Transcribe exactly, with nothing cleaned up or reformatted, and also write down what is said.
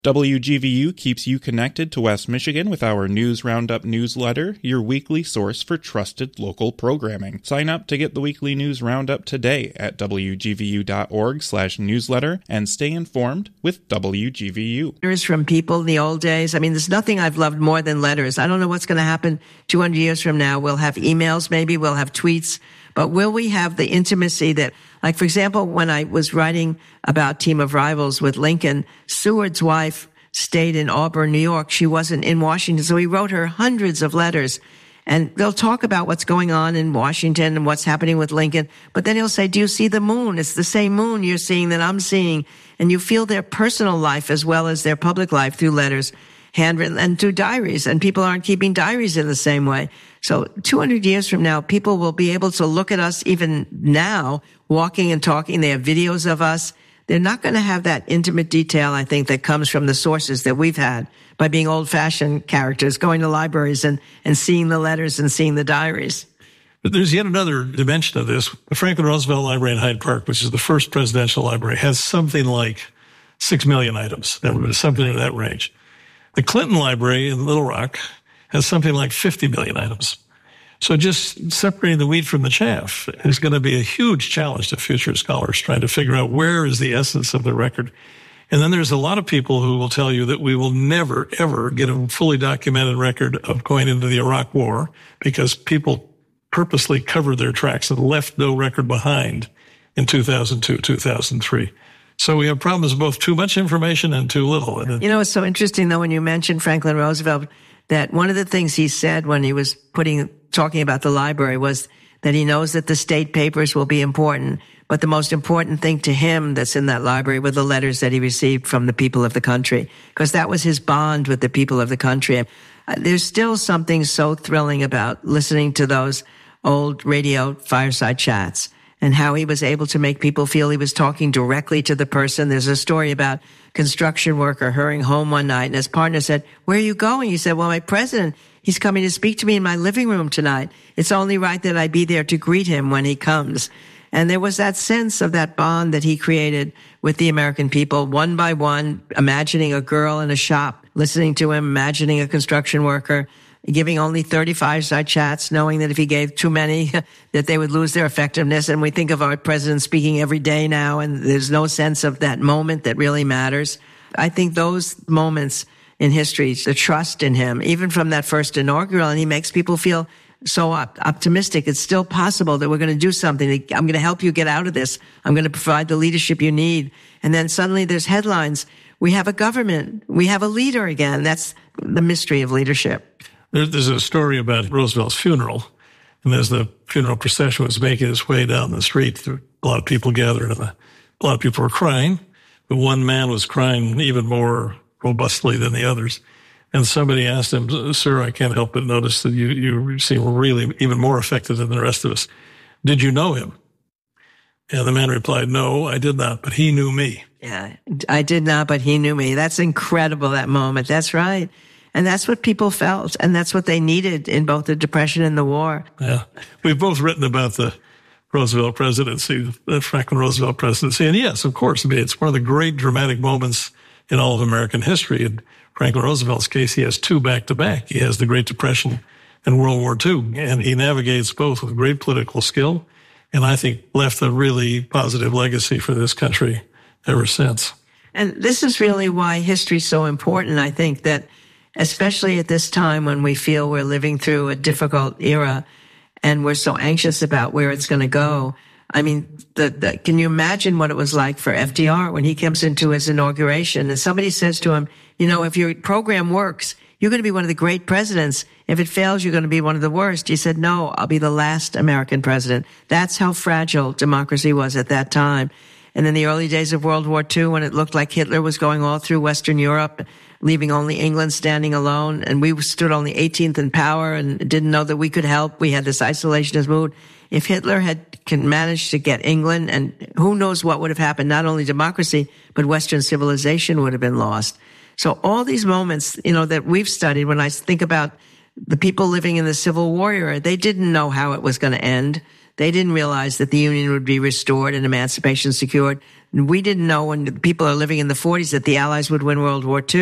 W G V U keeps you connected to West Michigan with our News Roundup newsletter, your weekly source for trusted local programming. Sign up to get the weekly News Roundup today at W G V U dot org slash newsletter and stay informed with W G V U. Letters from people in the old days. I mean, there's nothing I've loved more than letters. I don't know what's going to happen two hundred years from now. We'll have emails, maybe we'll have tweets, but will we have the intimacy that, like, for example, when I was writing about Team of Rivals with Lincoln, Seward's wife stayed in Auburn, New York. She wasn't in Washington. So he wrote her hundreds of letters. And they'll talk about what's going on in Washington and what's happening with Lincoln. But then he'll say, do you see the moon? It's the same moon you're seeing that I'm seeing. And you feel their personal life as well as their public life through letters, handwritten, and through diaries. And people aren't keeping diaries in the same way. So two hundred years from now, people will be able to look at us even now, walking and talking. They have videos of us. They're not going to have that intimate detail, I think, that comes from the sources that we've had by being old-fashioned characters, going to libraries and, and seeing the letters and seeing the diaries. But there's yet another dimension of this. The Franklin Roosevelt Library in Hyde Park, which is the first presidential library, has something like six million items, something in that range. The Clinton Library in Little Rock has something like fifty million items. So just separating the wheat from the chaff is going to be a huge challenge to future scholars trying to figure out where is the essence of the record. And then there's a lot of people who will tell you that we will never, ever get a fully documented record of going into the Iraq War because people purposely covered their tracks and left no record behind in two thousand two, two thousand three. So we have problems with both too much information and too little. You know, it's so interesting, though, when you mentioned Franklin Roosevelt, that one of the things he said when he was putting talking about the library was that he knows that the state papers will be important, but the most important thing to him that's in that library were the letters that he received from the people of the country, because that was his bond with the people of the country. Uh, there's still something so thrilling about listening to those old radio fireside chats and how he was able to make people feel he was talking directly to the person. There's a story about a construction worker hurrying home one night, and his partner said, "Where are you going?" He said, "Well, my president, he's coming to speak to me in my living room tonight. It's only right that I be there to greet him when he comes." And there was that sense of that bond that he created with the American people, one by one, imagining a girl in a shop, listening to him, imagining a construction worker, giving only thirty-five side chats, knowing that if he gave too many, that they would lose their effectiveness. And we think of our president speaking every day now, and there's no sense of that moment that really matters. I think those moments in history, the trust in him, even from that first inaugural, and he makes people feel so op- optimistic. It's still possible that we're going to do something. I'm going to help you get out of this. I'm going to provide the leadership you need. And then suddenly there's headlines. We have a government. We have a leader again. That's the mystery of leadership. There's a story about Roosevelt's funeral. And as the funeral procession was making its way down the street, a lot of people gathered, and a lot of people were crying. But one man was crying even more robustly than the others. And somebody asked him, "Sir, I can't help but notice that you, you seem really even more affected than the rest of us. Did you know him?" And the man replied, "No, I did not, but he knew me." Yeah, I did not, but he knew me. That's incredible, that moment. That's right. And that's what people felt, and that's what they needed in both the Depression and the war. Yeah. We've both written about the Roosevelt presidency, the Franklin Roosevelt presidency. And yes, of course, I mean, it's one of the great dramatic moments in all of American history. In Franklin Roosevelt's case, he has two back-to-back. He has the Great Depression and World War Two, and he navigates both with great political skill, and I think left a really positive legacy for this country ever since. And this is really why history is so important. I think that especially at this time when we feel we're living through a difficult era and we're so anxious about where it's going to go. I mean, the, the, can you imagine what it was like for F D R when he comes into his inauguration and somebody says to him, you know, if your program works, you're going to be one of the great presidents. If it fails, you're going to be one of the worst. He said, no, I'll be the last American president. That's how fragile democracy was at that time. And in the early days of World War Two, when it looked like Hitler was going all through Western Europe, leaving only England standing alone, and we stood only eighteenth in power and didn't know that we could help. We had this isolationist mood. If Hitler had can managed to get England, and who knows what would have happened, not only democracy, but Western civilization would have been lost. So all these moments, you know, that we've studied, when I think about the people living in the Civil War era, they didn't know how it was going to end. They didn't realize that the Union would be restored and emancipation secured. We didn't know when people are living in the forties that the Allies would win World War Two.